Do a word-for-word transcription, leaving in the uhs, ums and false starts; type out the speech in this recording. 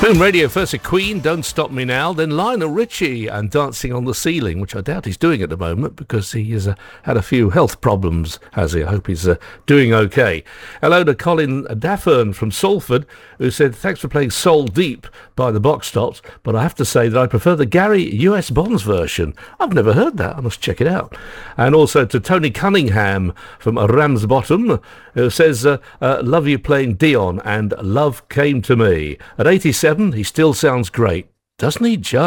Boom Radio, first a Queen, Don't Stop Me Now, then Lionel Richie and Dancing on the Ceiling, which I doubt he's doing at the moment because he has uh, had a few health problems, has he? I hope he's uh, doing okay. Hello to Colin Daffern from Salford, who said, thanks for playing Soul Deep by the Box Tops, but I have to say that I prefer the Gary U S Bonds version. I've never heard that. I must check it out. And also to Tony Cunningham from Ramsbottom, who says, uh, uh, love you playing Dion and Love Came to Me. At eighty-seven, he still sounds great. Doesn't he just?